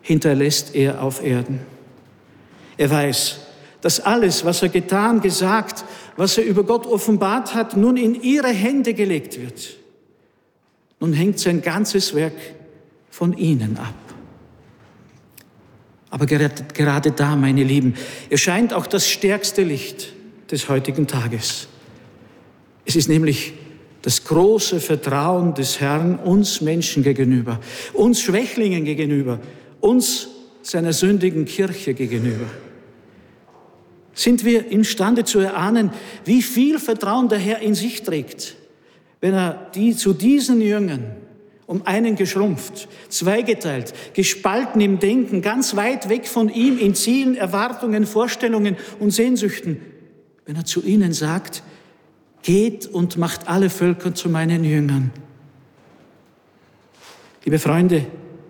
hinterlässt er auf Erden. Er weiß, dass alles, was er getan, gesagt, was er über Gott offenbart hat, nun in ihre Hände gelegt wird. Nun hängt sein ganzes Werk von ihnen ab. Aber gerade da, meine Lieben, erscheint auch das stärkste Licht des heutigen Tages. Es ist nämlich das große Vertrauen des Herrn uns Menschen gegenüber, uns Schwächlingen gegenüber, uns seiner sündigen Kirche gegenüber. Sind wir imstande zu erahnen, wie viel Vertrauen der Herr in sich trägt, wenn er zu diesen Jüngern um einen geschrumpft, zweigeteilt, gespalten im Denken, ganz weit weg von ihm in Zielen, Erwartungen, Vorstellungen und Sehnsüchten, wenn er zu ihnen sagt, geht und macht alle Völker zu meinen Jüngern. Liebe Freunde,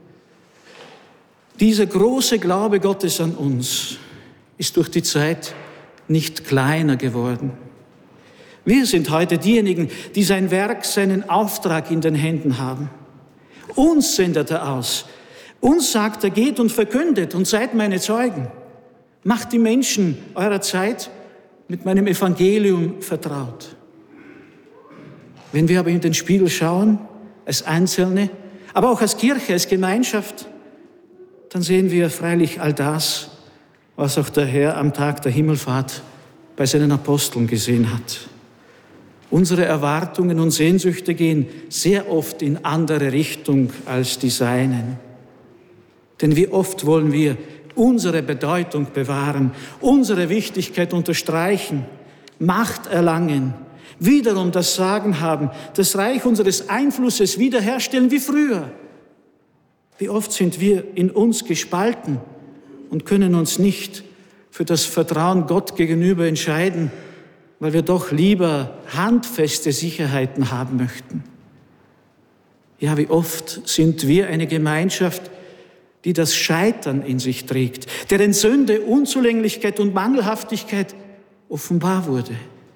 dieser große Glaube Gottes an uns ist durch die Zeit nicht kleiner geworden. Wir sind heute diejenigen, die sein Werk, seinen Auftrag in den Händen haben. Uns sendet er aus. Uns sagt er, geht und verkündet und seid meine Zeugen. Macht die Menschen eurer Zeit mit meinem Evangelium vertraut. Wenn wir aber in den Spiegel schauen, als Einzelne, aber auch als Kirche, als Gemeinschaft, dann sehen wir freilich all das, was auch der Herr am Tag der Himmelfahrt bei seinen Aposteln gesehen hat. Unsere Erwartungen und Sehnsüchte gehen sehr oft in andere Richtung als die seinen. Denn wie oft wollen wir unsere Bedeutung bewahren, unsere Wichtigkeit unterstreichen, Macht erlangen, wiederum das Sagen haben, das Reich unseres Einflusses wiederherstellen wie früher. Wie oft sind wir in uns gespalten und können uns nicht für das Vertrauen Gott gegenüber entscheiden, weil wir doch lieber handfeste Sicherheiten haben möchten. Ja, wie oft sind wir eine Gemeinschaft, die das Scheitern in sich trägt, deren Sünde, Unzulänglichkeit und Mangelhaftigkeit offenbar wurde.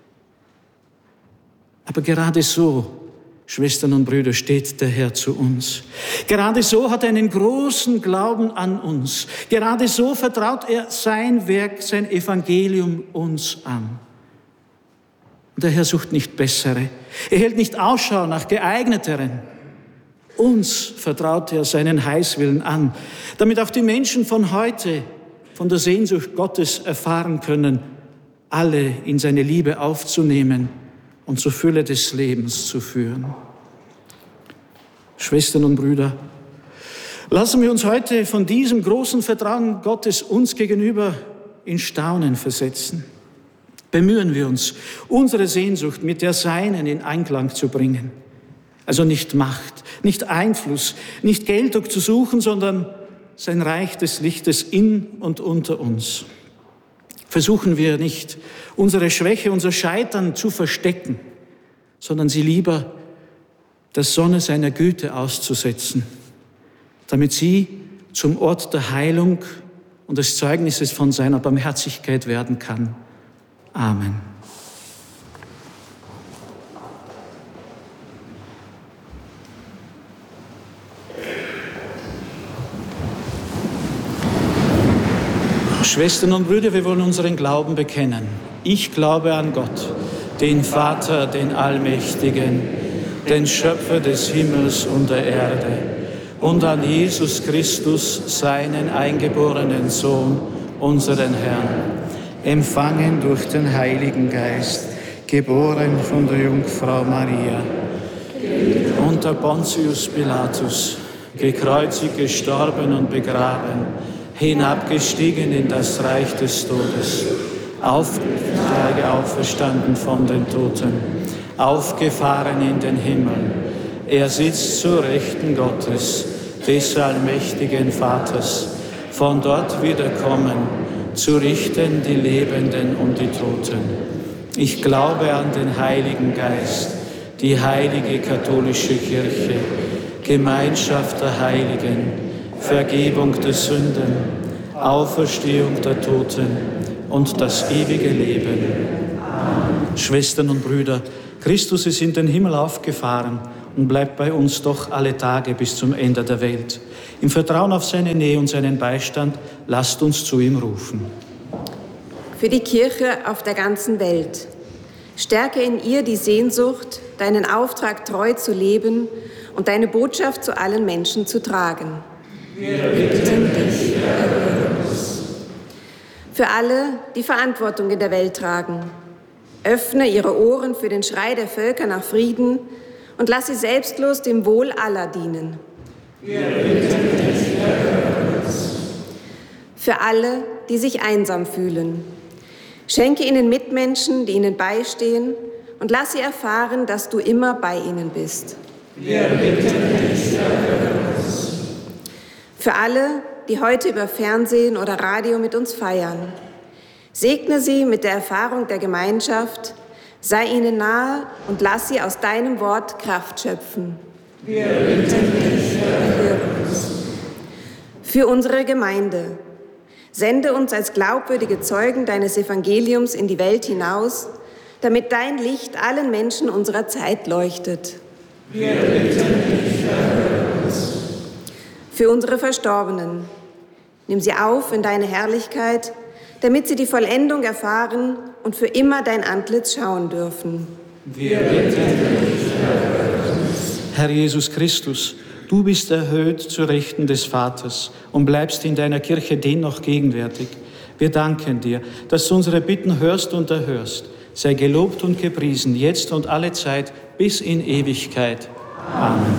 Aber gerade so, Schwestern und Brüder, steht der Herr zu uns. Gerade so hat er einen großen Glauben an uns. Gerade so vertraut er sein Werk, sein Evangelium uns an. Und der Herr sucht nicht bessere. Er hält nicht Ausschau nach geeigneteren. Uns vertraut er seinen Heilswillen an, damit auch die Menschen von heute von der Sehnsucht Gottes erfahren können, alle in seine Liebe aufzunehmen und zur Fülle des Lebens zu führen. Schwestern und Brüder, lassen wir uns heute von diesem großen Vertrauen Gottes uns gegenüber in Staunen versetzen. Bemühen wir uns, unsere Sehnsucht mit der Seinen in Einklang zu bringen. Also nicht Macht, nicht Einfluss, nicht Geltung zu suchen, sondern sein Reich des Lichtes in und unter uns. Versuchen wir nicht, unsere Schwäche, unser Scheitern zu verstecken, sondern sie lieber der Sonne seiner Güte auszusetzen, damit sie zum Ort der Heilung und des Zeugnisses von seiner Barmherzigkeit werden kann. Amen. Schwestern und Brüder, wir wollen unseren Glauben bekennen. Ich glaube an Gott, den Vater, den Allmächtigen, den Schöpfer des Himmels und der Erde, und an Jesus Christus, seinen eingeborenen Sohn, unseren Herrn, empfangen durch den Heiligen Geist, geboren von der Jungfrau Maria, unter Pontius Pilatus, gekreuzigt, gestorben und begraben, hinabgestiegen in das Reich des Todes, auf die Tage auferstanden von den Toten, aufgefahren in den Himmel. Er sitzt zur Rechten Gottes, des allmächtigen Vaters, von dort wiederkommen, zu richten die Lebenden und die Toten. Ich glaube an den Heiligen Geist, die heilige katholische Kirche, Gemeinschaft der Heiligen, Vergebung der Sünden, Auferstehung der Toten und das ewige Leben. Amen. Schwestern und Brüder, Christus ist in den Himmel aufgefahren und bleibt bei uns doch alle Tage bis zum Ende der Welt. Im Vertrauen auf seine Nähe und seinen Beistand, lasst uns zu ihm rufen. Für die Kirche auf der ganzen Welt. Stärke in ihr die Sehnsucht, deinen Auftrag treu zu leben und deine Botschaft zu allen Menschen zu tragen. Wir bitten dich, erhöre uns. Für alle, die Verantwortung in der Welt tragen. Öffne ihre Ohren für den Schrei der Völker nach Frieden und lass sie selbstlos dem Wohl aller dienen. Wir bitten dich, erhöre uns. Für alle, die sich einsam fühlen. Schenke ihnen Mitmenschen, die ihnen beistehen, und lass sie erfahren, dass du immer bei ihnen bist. Wir bitten dich, erhöre uns. Für alle, die heute über Fernsehen oder Radio mit uns feiern. Segne sie mit der Erfahrung der Gemeinschaft, sei ihnen nahe und lass sie aus deinem Wort Kraft schöpfen. Wir bitten dich, erhöre uns. Für unsere Gemeinde. Sende uns als glaubwürdige Zeugen deines Evangeliums in die Welt hinaus, damit dein Licht allen Menschen unserer Zeit leuchtet. Wir bitten dich, erhöre uns. Für unsere Verstorbenen. Nimm sie auf in deine Herrlichkeit, damit sie die Vollendung erfahren und für immer dein Antlitz schauen dürfen. Wir bitten dich, erhöre uns. Herr Jesus Christus, du bist erhöht zur Rechten des Vaters und bleibst in deiner Kirche dennoch gegenwärtig. Wir danken dir, dass du unsere Bitten hörst und erhörst. Sei gelobt und gepriesen, jetzt und alle Zeit bis in Ewigkeit. Amen.